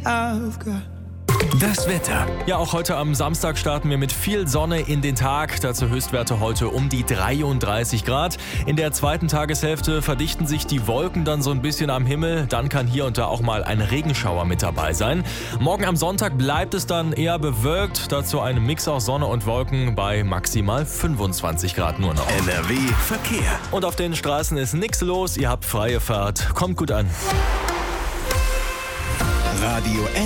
I've got. Das Wetter. Ja, auch heute am Samstag starten wir mit viel Sonne in den Tag. Dazu Höchstwerte heute um die 33 Grad. In der zweiten Tageshälfte verdichten sich die Wolken dann so ein bisschen am Himmel. Dann kann hier und da auch mal ein Regenschauer mit dabei sein. Morgen am Sonntag bleibt es dann eher bewölkt. Dazu ein Mix aus Sonne und Wolken bei maximal 25 Grad nur noch. NRW Verkehr. Und auf den Straßen ist nichts los. Ihr habt freie Fahrt. Kommt gut an. Radio